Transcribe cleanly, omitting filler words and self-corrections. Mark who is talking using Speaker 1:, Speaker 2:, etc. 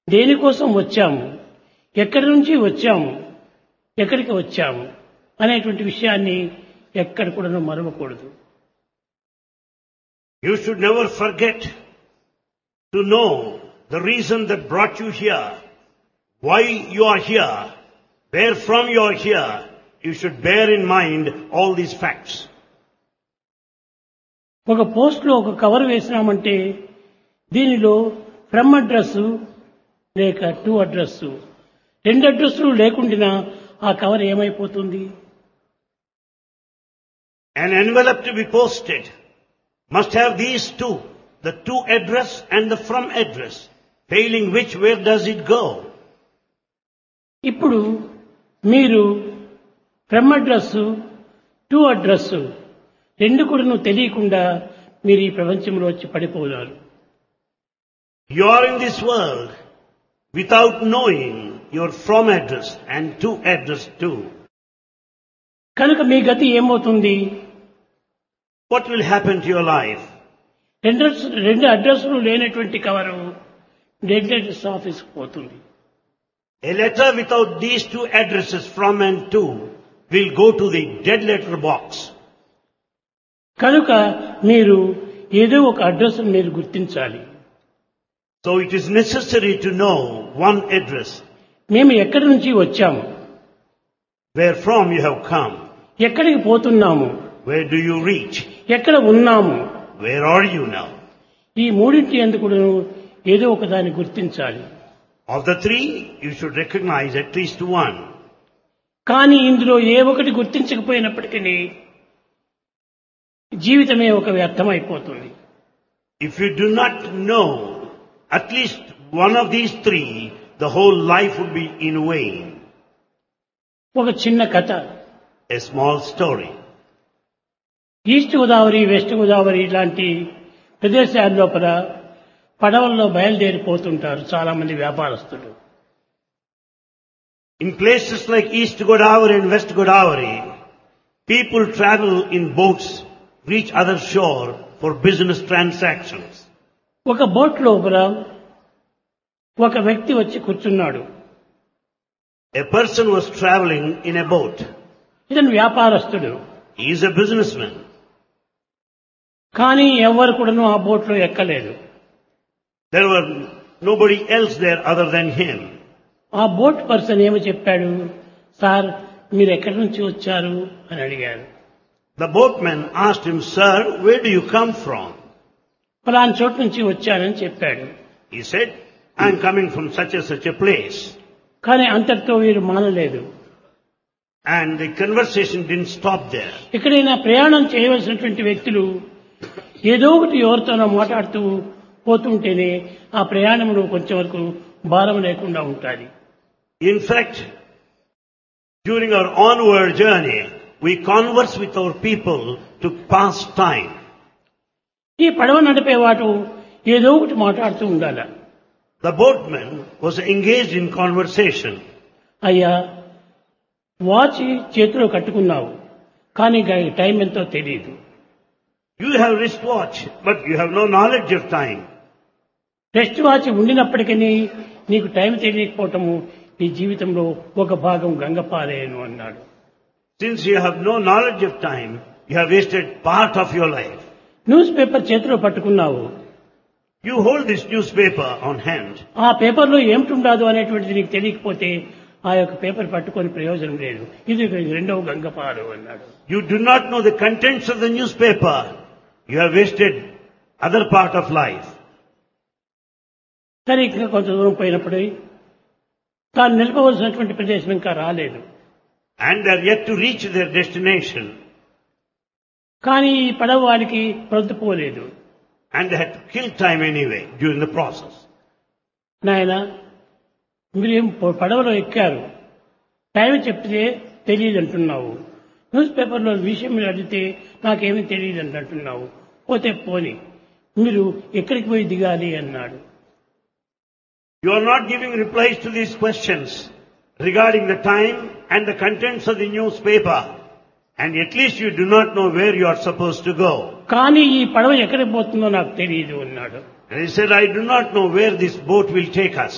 Speaker 1: దేనికోసం వచ్చాము, ఎక్కడి నుంచి వచ్చాము, ఎక్కడికి వచ్చాము అనేటువంటి విషయాన్ని ఎక్కడ కూడా మరవకూడదు.
Speaker 2: You should never forget to know the reason that brought you here, why you are here, where from you are here. You should bear in mind all these facts.
Speaker 1: ఒక పోస్ట్ లో ఒక కవర్ వేసినామంటే దీనిలో from address లేక to address, రెండు అడ్రస్లు లేకుండా ఆ cover ఏమైపోతుంది?
Speaker 2: An envelope to be posted must have these two, the to address and the from address, failing which where does it go?
Speaker 1: ఇప్పుడు మీరు ఫ్రమ్ అడ్రస్ టు అడ్రస్ రెండు కూడా తెలియకుండా మీరు ఈ ప్రపంచంలో వచ్చి పడిపోయారు.
Speaker 2: You are in this world without knowing your from address and to address too.
Speaker 1: కనుక మీ గతి ఏమవుతుంది?
Speaker 2: What will happen to your life?
Speaker 1: రెండు అడ్రస్లు లేనటువంటి కవరు డెడ్ లెటర్స్ ఆఫీస్ పోతుంది.
Speaker 2: A letter without these two addresses from and to will go to the dead letter box.
Speaker 1: కనుక మీరు ఏదో ఒక అడ్రస్ మీరు గుర్తించాలి.
Speaker 2: So it is necessary to know one address.
Speaker 1: మేము ఎక్కడి నుంచి వచ్చాము,
Speaker 2: Where from you have come.
Speaker 1: ఎక్కడికి పోతున్నాము,
Speaker 2: Where do you reach?
Speaker 1: ఎక్కడ ఉన్నాము,
Speaker 2: Where are you now?
Speaker 1: ఈ మూడింటి ఎందుకు ఏదో ఒక దాన్ని గుర్తించాలి.
Speaker 2: Of the three, you should recognize at least one.
Speaker 1: కానీ ఇందులో ఏ ఒకటి గుర్తించకపోయినప్పటికీ జీవితమే ఒక వ్యర్థమైపోతుంది.
Speaker 2: If you do not know at least one of these three, the whole life would be in vain.
Speaker 1: ఒక చిన్న కథ.
Speaker 2: A small story.
Speaker 1: East Godavari, west Godavari ఇలాంటి ప్రదేశాల లోపల పడవల్లో బయలుదేరిపోతుంటారు చాలా మంది వ్యాపారస్తులు.
Speaker 2: In places like East Godavari and West Godavari, people travel in boats, reach other shore for business transactions.
Speaker 1: ఒక బోట్ లోపల ఒక వ్యక్తి వచ్చి కూర్చున్నాడు.
Speaker 2: A person was traveling in a boat.
Speaker 1: ఇతను వ్యాపారస్తుడు.
Speaker 2: He is a businessman.
Speaker 1: కానీ ఎవరు కూడాను ఆ బోట్ లో ఎక్కలేదు.
Speaker 2: There were nobody else there other than him.
Speaker 1: ఆ బోట్ పర్సన్ ఏమో చెప్పాడు, సార్ మీరు ఎక్కడి నుంచి వచ్చారు అని అడిగారు.
Speaker 2: The boatman asked him, Sir, where do you come from?
Speaker 1: ఫలానా చోటు నుంచి వచ్చానని చెప్పాడు.
Speaker 2: He said, I am coming from such and such a place.
Speaker 1: కానీ అంతటితో వీరు మానలేదు.
Speaker 2: And the conversation didn't stop there.
Speaker 1: ఎక్కడైనా ప్రయాణం చేయవలసినటువంటి వ్యక్తులు ఏదో ఒకటి ఎవరితోనో మాట్లాడుతూ పోతుంటేనే ఆ ప్రయాణంలో కొంచెం వరకు భారం లేకుండా ఉంటుంది.
Speaker 2: In fact, during our onward journey, we converse with our people to pass time.
Speaker 1: ఈ పడవ నడిపేవాడు ఏదో ఒకటి మాట్లాడుతూ ఉండాలి.
Speaker 2: The boatman was engaged in conversation.
Speaker 1: అయ్యా, వాచ్ చేతిలో కట్టుకున్నావు, కానీ టైం ఎంతో తెలియదు.
Speaker 2: You have wristwatch, but you have no knowledge of time.
Speaker 1: Rest watch ఉండినప్పటికీ నీకు టైం తెలియకపోవటము నీ జీవితంలో ఒక భాగం గంగపారేను అన్నాడు.
Speaker 2: Since you have no knowledge of time, you have wasted part of your life.
Speaker 1: News paper చేతిలో పట్టుకున్నావు.
Speaker 2: You hold this newspaper on hand.
Speaker 1: ఆ పేపర్లో ఏమిటుండదు అనేటువంటిది నీకు తెలియకపోతే ఆ యొక్క పేపర్ పట్టుకొని ప్రయోజనం లేదు. ఇది రెండవ గంగపారు అన్నాడు.
Speaker 2: You do not know the contents of the newspaper. You have wasted other part of life.
Speaker 1: సరే, ఇంకా కొంత దూరం పోయినప్పుడు తాను నిలపవలసినటువంటి ప్రదేశం ఇంకా రాలేదు.
Speaker 2: And they are yet to reach their destination.
Speaker 1: కానీ ఈ పడవ వారికి ప్రొద్దుపోలేదు.
Speaker 2: And they had to kill time anyway during the process.
Speaker 1: నాయన, మీరు పడవలో ఎక్కారు, టైం చెప్తే తెలియదు అంటున్నావు. న్యూస్ పేపర్లో విషయం అడిగితే నాకేమీ తెలియదు అంటున్నావు. పోతే పోని, మీరు ఎక్కడికి పోయి దిగాలి అన్నాడు.
Speaker 2: You are not giving replies to these questions regarding the time and the contents of the newspaper. And at least you do not know where you are supposed to go.
Speaker 1: కానీ ఈ పడవ ఎక్కడికి పోతుందో నాకు తెలియదు అన్నాడు.
Speaker 2: And he said, I do not know where this boat will take us.